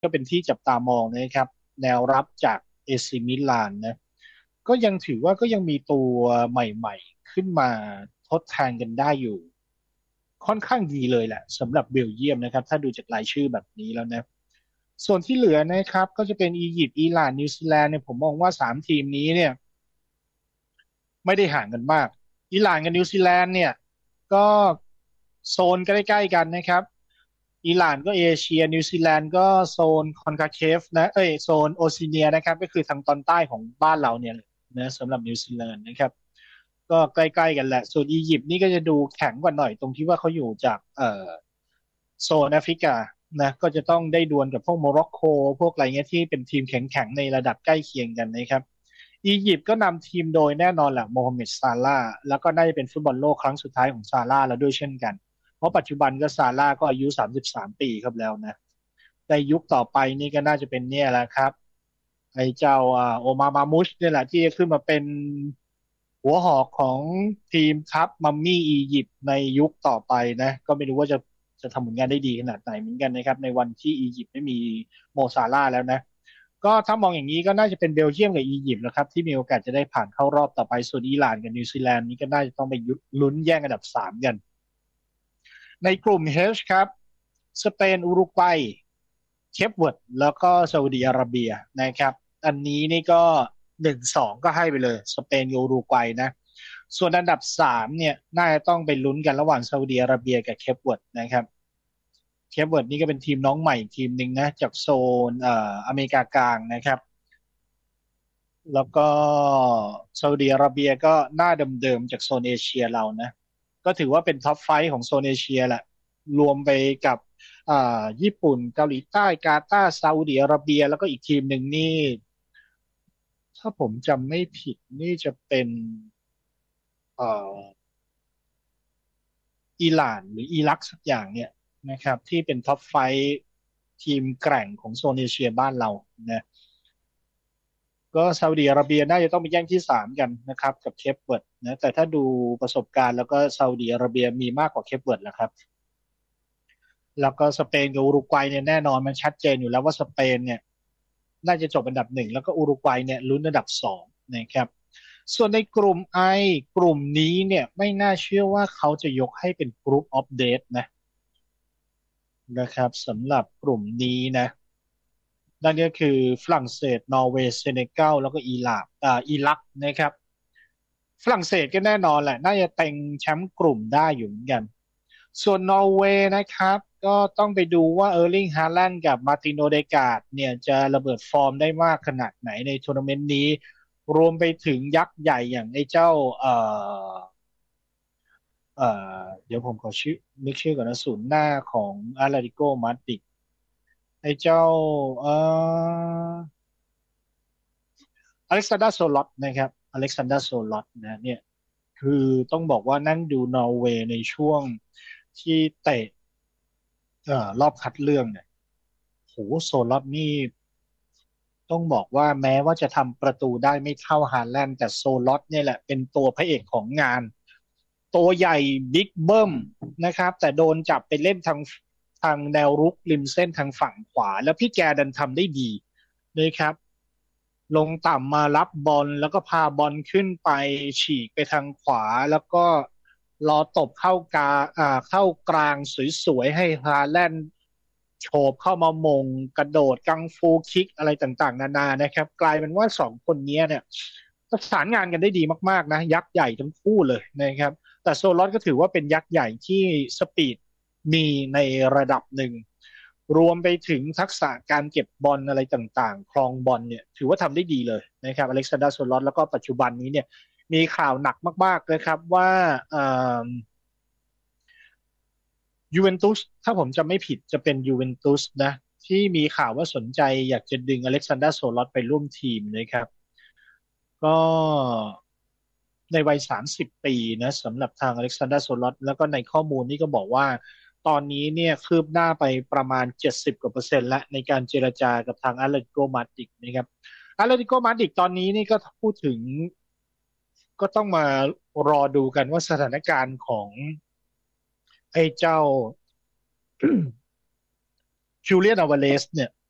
ก็เป็นที่จับตามองนะครับแนวรับจากเอซิมิลานนะก็ยังถือว่าก็ยังมีตัวใหม่ๆขึ้นมาทดแทนกันได้อยู่ค่อนข้างดีเลยแหละสำหรับเบลเยียมนะครับถ้าดูจากรายชื่อแบบนี้แล้วนะส่วนที่เหลือนะครับก็จะเป็นอียิปต์อิหร่านนิวซีแลนด์เนี่ยผมมองว่า3 ทีมนี้เนี่ยไม่ได้ห่างกันมากอิหร่านกับนิวซีแลนด์เนี่ยก็โซนใกล้ๆกันนะครับอิหร่านก็เอเชียนิวซีแลนด์ก็โซนคอนคาเคฟนะโซนโอเชียเนียนะครับก็คือทางตอนใต้ของบ้านเราเนี่ยนะสำหรับนิวซีแลนด์นะครับก็ใกล้ๆกันแหละส่วนอียิปต์นี่ก็จะดูแข็งกว่าหน่อยตรงที่ว่าเขาอยู่จากโซนแอฟริกานะก็จะต้องได้ดวลกับพวกโมร็อกโกพวกอะไรเงี้ยที่เป็นทีมแข็งๆในระดับใกล้เคียงกันนะครับอียิปต์ก็นำทีมโดยแน่นอนแหละโมฮัมเหม็ดซาลาห์แล้วก็น่าจะเป็นฟุตบอลโลกครั้งสุดท้ายของซาลาห์แล้วด้วยเช่นกันเพราะปัจจุบันก็ซาลาห์ก็อายุ33 ปีครับแล้วนะในยุคต่อไปนี่ก็น่าจะเป็นเนี่ยแหละครับไอ้เจ้าโอมามามุชเนี่ยแหละที่จะขึ้นมาเป็นหัวหอกของทีมทัพมัมมี่อียิปต์ในยุคต่อไปนะก็ไม่รู้ว่าจะทำผลงานได้ดีขนาดไหนเหมือนกันนะครับในวันที่อียิปต์ไม่มีโมซาลาห์แล้วนะก็ถ้ามองอย่างนี้ก็น่าจะเป็นเบลเยียมกับอียิปต์นะครับที่มีโอกาสจะได้ผ่านเข้ารอบต่อไปส่วนอิหร่านกับนิวซีแลนด์นี่ก็น่าจะต้องไปลุ้นแย่งอันดับ3กันในกลุ่ม H ครับสเปนอุรุกวัยเคปเวิร์ดแล้วก็ซาอุดิอาระเบียนะครับอันนี้นี่ก็1-2ก็ให้ไปเลยสเปนกับอุรุกวัยนะส่วนอันดับ3เนี่ยน่าจะต้องไปลุ้นกันระหว่างซาอุดิอาระเบียกับเคปเวิร์ดนะครับเคปเวิร์ดนี่ก็เป็นทีมน้องใหม่ทีมหนึ่งนะจากโซนอเมริกากลางนะครับแล้วก็ซาอุดิอาระเบียก็หน้าเดิมๆจากโซนเอเชียเรานะก็ถือว่าเป็นท็อปไฟว์ของโซนเอเชียแหละรวมไปกับญี่ปุ่นเกาหลีใต้กาตาร์ซาอุดิอาระเบียแล้วก็อีกทีมหนึ่งนี่ถ้าผมจำไม่ผิดนี่จะเป็นเอ่ออิหร่านหรืออิรักสักอย่างเนี่ยนะครับที่เป็นท็อปไฟว์ทีมแกร่งของโซนเอเชียบ้านเรานะก็ซาอุดิอาระเบียน่าจะต้องไปแย่งที่3กันนะครับกับเคปเวิร์ดนะแต่ถ้าดูประสบการณ์แล้วก็ซาอุดิอาระเบียมีมากกว่าเคปเวิร์ดแล้วครับ แล้วก็สเปนกับอุรุกวัยเนี่ยแน่นอนมันชัดเจนอยู่แล้วว่าสเปนเนี่ยน่าจะจบอันดับ1แล้วก็อุรุกวัยเนี่ยลุ้นอันดับ2นะครับส่วนในกลุ่มไอกลุ่มนี้เนี่ยไม่น่าเชื่อว่าเขาจะยกให้เป็นกรุ๊ปออฟเดทนะครับสำหรับกลุ่มนี้นะนั่นก็คือฝรั่งเศสนอร์เวย์เซเนกัลแล้วก็อิรักนะครับฝรั่งเศสก็แน่นอนแหละน่าจะเต็งแชมป์กลุ่มได้อยู่เหมือนกัน ส่วนนอร์เวย์นะครับก็ต้องไปดูว่าเออร์ลิงฮาแลนด์กับมาร์ตินโอเดกาดเนี่ยจะระเบิดฟอร์มได้มากขนาดไหนในทัวร์นาเมนต์นี้รวมไปถึงยักษ์ใหญ่อย่างไอ้เจ้าเอ่เดี๋ยวผมขอชื่อนึกชื่อก่อนนะศูนย์หน้าของอาราติโกมาดริดไอ้เจ้าเอ่อเล็กซานดราโซลอตนะครับอเล็กซานดราโซลอตนะเนี่ยคือต้องบอกว่านั่งดูนอร์เวย์ในช่วงที่เตะ รอบคัดเลือกเนี่ยโหโซลอตนี่ต้องบอกว่าแม้ว่าจะทำประตูได้ไม่เท่าฮาแลนด์แต่โซลอตเนี่ยแหละเป็นตัวพระเอกของงานตัวใหญ่บิ๊กเบิ้มนะครับแต่โดนจับไปเล่นทางแนวรุกริมเส้นทางฝั่งขวาแล้วพี่แกดันทำได้ดีนะครับลงต่ำมารับบอลแล้วก็พาบอลขึ้นไปฉีกไปทางขวาแล้วก็รอตบเข้ากลางสวยๆให้ฮาแลนด์โฉบเข้ามามงกระโดดกังฟูคิกอะไรต่างๆนานานะครับกลายเป็นว่า2 คนนี้เนี่ยประสานงานกันได้ดีมากๆนะยักษ์ใหญ่ทั้งคู่เลยนะครับแต่โซลอสก็ถือว่าเป็นยักษ์ใหญ่ที่สปีดมีในระดับหนึ่งรวมไปถึงทักษะการเก็บบอลอะไรต่างๆครองบอลเนี่ยถือว่าทำได้ดีเลยนะครับอเล็กซานดราโซลอสแล้วก็ปัจจุบันนี้เนี่ยมีข่าวหนักมากๆนะครับว่ายูเวนตุสถ้าผมจำไม่ผิดจะเป็นยูเวนตุสนะที่มีข่าวว่าสนใจอยากจะดึงอเล็กซานดราโซลอสไปร่วมทีมนะครับก็ในวัย30 ปีนะสำหรับทางอเล็กซานดราโซลอสแล้วก็ในข้อมูลนี่ก็บอกว่าตอนนี้เนี่ยคืบหน้าไปประมาณ70 กว่าเปอร์เซ็นต์แล้วในการเจรจากับทางอาร์เลติโกมาดริดนะครับอาร์เลติโกมาดริดตอนนี้นี่ก็พูดถึงก็ต้องมารอดูกันว่าสถานการณ์ของไอ้เจ้า จูเลียนอวาเลสเนี่ย